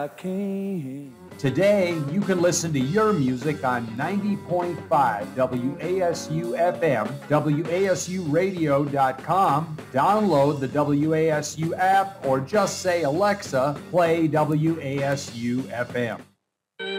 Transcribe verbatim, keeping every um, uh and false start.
I can't. Today, you can listen to your music on ninety point five W A S U F M, W A S U radio dot com, download the W A S U app, or just say, Alexa, play W A S U F M.